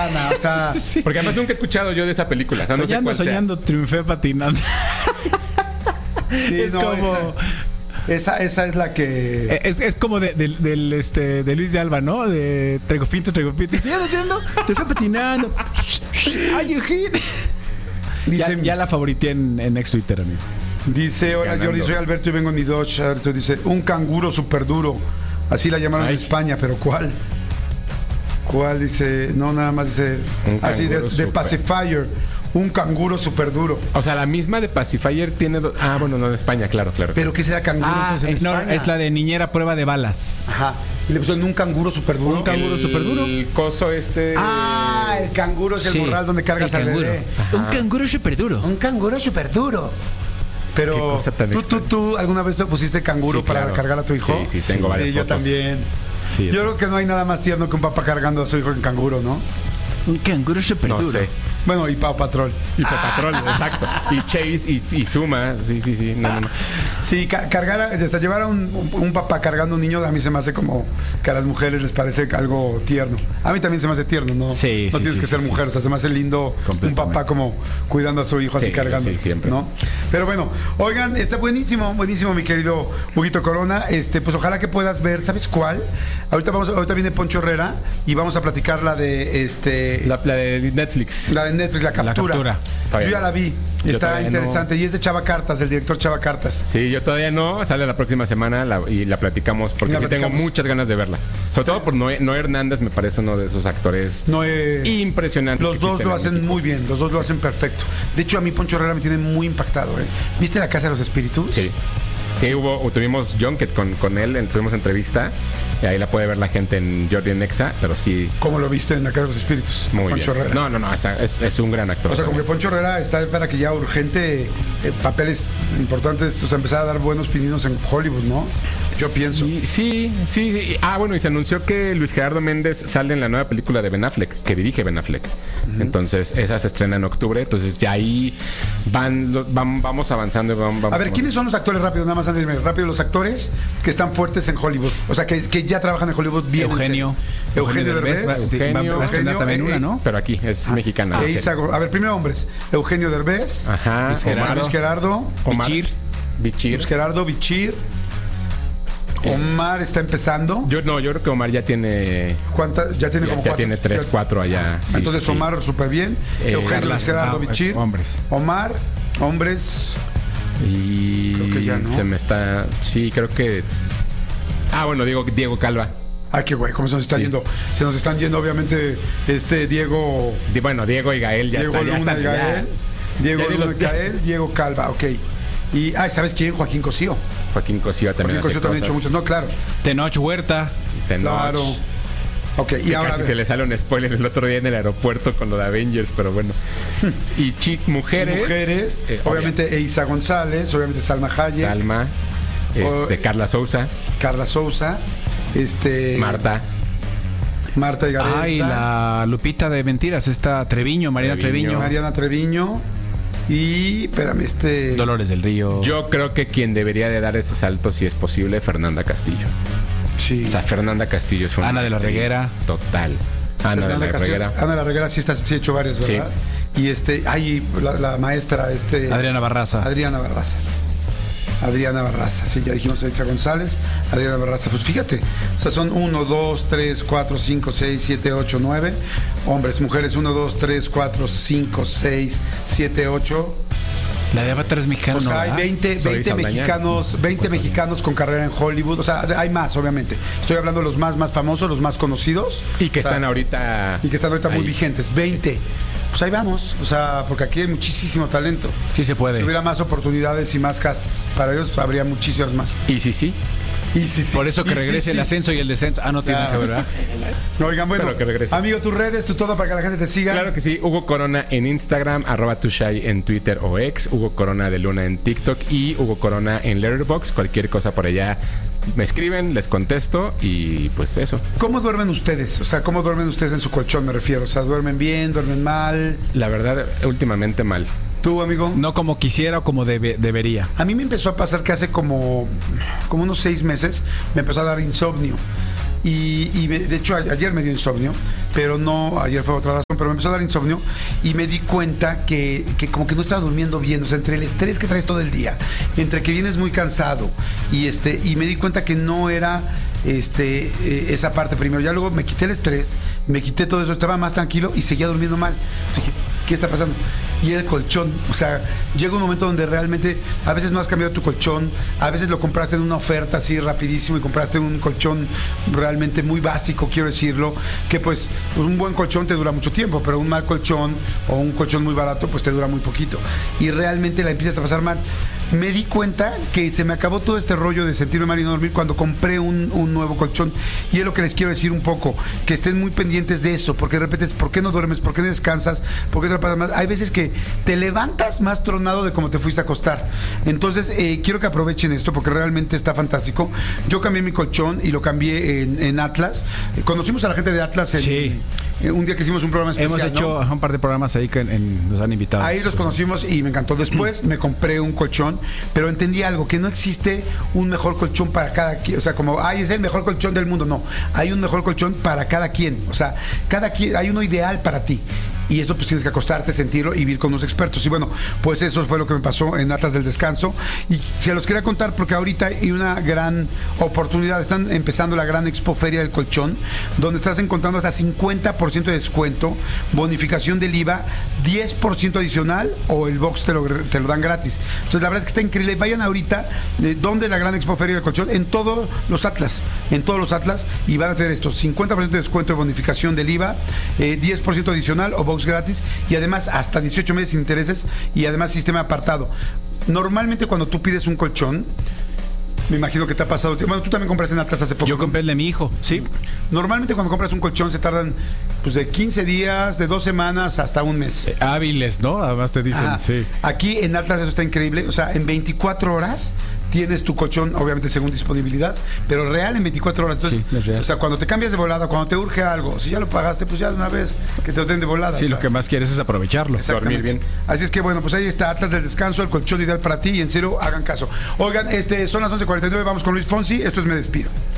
mexicana, o sea, Sí. Porque además nunca he escuchado yo de esa película. O sea, no sé cuál sea. Soñando, triunfé patinando. sí, Es no, como... esa es la que Es como de Luis de Alba, ¿no? De traigo pinto. Soñando, triunfé patinando. Ay, Eugenio. Ya la favorité en ex Twitter, amigo. dice, hola Ganando. Jordi, soy Alberto y vengo en mi Dodge. Alberto dice, un canguro súper duro. Así la llamaron Ay. en España, pero ¿cuál? ¿Cuál? Dice, no, nada más dice, Un así de canguro súper. Pacifier, un canguro súper duro. O sea, la misma de Pacifier tiene... bueno, no, en España, claro. ¿Pero qué será canguro entonces en no, España? es la de niñera prueba de balas. Ajá. Y le pusieron un canguro súper duro. Un canguro súper duro. El coso este... Ah, el canguro es Sí, el morral donde cargas el al canguro. bebé. Ajá. Un canguro súper duro. Un canguro súper duro. Qué Pero, cosa tan ¿tú alguna vez te pusiste canguro Sí, para claro. cargar a tu hijo? Sí, tengo varias Sí, yo fotos. también. Sí, Yo creo que no hay nada más tierno que un papá cargando a su hijo en canguro, ¿no? un canguro súper No duro. sé. Bueno, y Pau Patrol. Y Patrol, exacto. Y Chase y Suma. Sí. No. Sí, llevar a un papá cargando a un niño a mí se me hace como que a las mujeres les parece algo tierno. A mí también se me hace tierno, ¿no? Sí, no sí, tienes sí, que ser sí, mujer, sí. o sea, se me hace lindo un Completamente. papá como cuidando a su hijo así Sí, cargando, sí, siempre. ¿no? Pero bueno, oigan, está buenísimo mi querido Huguito Corona. Pues ojalá que puedas ver, ¿sabes cuál? Ahorita viene Poncho Herrera y vamos a platicar la de La de Netflix. la de Netflix, la captura. Todavía Yo ya no. la vi. Yo Está todavía interesante y es de Chava Cartas, del director Chava Cartas. Sí, yo todavía no. Sale la próxima semana y la platicamos porque La sí tengo platicamos. muchas ganas de verla. Sobre todo por Noé Hernández, me parece uno de esos actores No impresionantes. Los que dos existen lo en hacen México. muy bien, los dos lo hacen perfecto. De hecho, a mí Poncho Herrera me tiene muy impactado, ¿eh? ¿Viste La Casa de los Espíritus? Sí. Sí, tuvimos Junket con él, tuvimos entrevista. Y ahí la puede ver la gente en Jordi en Nexa, pero sí, ¿Cómo lo viste en La Casa de los Espíritus? muy Poncho bien. Herrera. No, es un gran actor. O sea, como que Poncho Herrera está para que ya urgente papeles importantes, o sea, empezar a dar buenos pininos en Hollywood, ¿no? Yo pienso. Sí. Bueno, y se anunció que Luis Gerardo Méndez sale en la nueva película de Ben Affleck, que dirige Ben Affleck. Entonces, esa se estrena en octubre. Entonces, ya ahí vamos avanzando. Vamos A ver, ¿quiénes son los actores rápido? Nada más antes de irme, rápido, los actores que están fuertes en Hollywood. O sea, que ya trabajan en Hollywood bien. Eugenio Derbez. Eugenio, va a estrenar también una, ¿no? Pero aquí es mexicana. la serie. A ver, primero hombres. Eugenio Derbez. Ajá. Luis Gerardo. Bichir. Luis Gerardo, Bichir. Omar está empezando. Yo creo que Omar ya tiene... ¿Cuántas? Ya tiene como ya cuatro. tiene 3, 4 allá. Sí, Entonces sí. Omar súper bien. Eugenio, Luis Gerardo, Bichir. Hombres. Omar, hombres. Y Creo que ya, ¿no? se me está... Sí, creo que... bueno, Diego Calva. Ay, qué güey, cómo se nos está Sí. yendo. Se nos están yendo, obviamente, Diego. Diego y Gael ya Diego están. Ya Luna están, y Gael. Diego Ya Luna los- y Gael. Diego Calva, ok. Y, ¿sabes quién? Joaquín Cosío. Joaquín Cosío también. Joaquín Cosío también ha hecho muchos. No, claro. Tenoch Huerta. Claro. Ok, y ahora. Casi se le sale un spoiler el otro día en el aeropuerto con lo de Avengers, pero bueno. Y mujeres. Obviamente Eiza González, obviamente Salma Hayek. Salma. Carla Souza. Carla Souza. Marta. Marta y Gareta. Y la Lupita de Mentiras, esta Mariana Treviño. Mariana Treviño. Y, espérame, Dolores del Río. Yo creo que quien debería de dar ese salto, si es posible, Fernanda Castillo. Sí. O sea, Fernanda Castillo es una Ana de la actriz Reguera. Total. Ana de la Reguera. Ana de la Reguera sí ha hecho varias, ¿verdad? Sí. Y la maestra, Adriana Barraza. Adriana Barraza, sí, ya dijimos Eiza González, Adriana Barraza, pues fíjate, o sea, son 1, 2, 3, 4, 5, 6, 7, 8, 9, hombres, mujeres, 1, 2, 3, 4, 5, 6, 7, 8. La de Avatar es mexicana. O sea, hay 20 mexicanos con carrera en Hollywood. O sea, hay más, obviamente. Estoy hablando de los más famosos, los más conocidos. Y que están ahorita... muy vigentes. 20. Pues ahí vamos. O sea, porque aquí hay muchísimo talento. Sí se puede. Si hubiera más oportunidades y más casts para ellos, habría muchísimas más. Y sí. Por eso que regrese el ascenso y el descenso. No tiene que ver, ¿verdad? Oigan, bueno, Pero que regrese. amigo, tus redes, tu todo para que la gente te siga. Claro que sí, Hugo Corona en Instagram, @tushai en Twitter o X, Hugo Corona de Luna en TikTok y Hugo Corona en Letterboxd. Cualquier cosa por allá me escriben, les contesto y pues eso. ¿Cómo duermen ustedes? O sea, ¿cómo duermen ustedes en su colchón, me refiero? O sea, ¿duermen bien, duermen mal? La verdad, últimamente mal. ¿Tú, amigo? No como quisiera o como debería. A mí me empezó a pasar que hace como unos 6 meses me empezó a dar insomnio. de hecho ayer me dio insomnio, pero no, ayer fue otra razón, pero me empezó a dar insomnio y me di cuenta que como que no estaba durmiendo bien, o sea, entre el estrés que traes todo el día, entre que vienes muy cansado y me di cuenta que no era esa parte primero. Ya luego me quité el estrés, me quité todo eso, estaba más tranquilo y seguía durmiendo mal. Dije, ¿qué está pasando? Y el colchón, o sea, llega un momento donde realmente a veces no has cambiado tu colchón, a veces lo compraste en una oferta así rapidísimo y compraste un colchón realmente muy básico, quiero decirlo, que pues un buen colchón te dura mucho tiempo, pero un mal colchón o un colchón muy barato pues te dura muy poquito y realmente la empiezas a pasar mal. Me di cuenta que se me acabó todo este rollo de sentirme mal y no dormir cuando compré un nuevo colchón, y es lo que les quiero decir un poco, que estén muy pendientes de eso, porque de repente, ¿por qué no duermes? ¿Por qué no descansas? ¿Por qué te la pasas más? Hay veces que te levantas más tronado de como te fuiste a acostar. Entonces, quiero que aprovechen esto porque realmente está fantástico. Yo cambié mi colchón y lo cambié en Atlas. Conocimos a la gente de Atlas un día que hicimos un programa especial. Hemos hecho un par de programas ahí que nos han invitado. Ahí los conocimos y me encantó. Después me compré un colchón, pero entendí algo, que no existe un mejor colchón para cada quien. O sea, como, es el mejor colchón del mundo. No, hay un mejor colchón para cada quien. O sea, cada quien, hay uno ideal para ti. Y eso pues tienes que acostarte, sentirlo y vivir con unos expertos. Y bueno, pues eso fue lo que me pasó en Atlas del Descanso. Y se los quería contar porque ahorita hay una gran oportunidad. Están empezando la gran Expo Feria del Colchón, donde estás encontrando hasta 50% de descuento, bonificación del IVA, 10% adicional o el box te lo dan gratis. Entonces la verdad es que está increíble. Vayan ahorita, ¿dónde la gran Expo Feria del Colchón? En todos los Atlas, y van a tener estos 50% de descuento de bonificación del IVA, 10% adicional o box gratis, y además hasta 18 meses sin intereses, y además sistema apartado. Normalmente cuando tú pides un colchón, me imagino que te ha pasado. Bueno, tú también compraste en Atlas hace poco. Yo compré el de mi hijo, sí. Normalmente cuando compras un colchón se tardan pues de 15 días, de 2 semanas hasta un mes. Hábiles, ¿no? Además te dicen, sí. Aquí en Atlas eso está increíble. O sea, en 24 horas tienes tu colchón, obviamente según disponibilidad, pero real en 24 horas. Entonces, sí, o sea, cuando te cambias de volada, cuando te urge algo, si ya lo pagaste, pues ya de una vez que te lo den de volada. Sí, lo que más quieres es aprovecharlo, dormir bien. Así es que bueno, pues ahí está Atlas del Descanso, el colchón ideal para ti, y en serio, hagan caso. Oigan, son las 11:49, vamos con Luis Fonsi, esto es Me Despido.